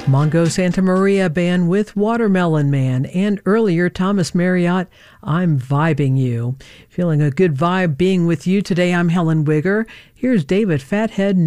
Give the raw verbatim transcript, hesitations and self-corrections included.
Mongo Santa Maria Band with Watermelon Man, and earlier Thomas Marriott, I'm Vibing You. Feeling a good vibe being with you today. I'm Helen Wigger. Here's David Fathead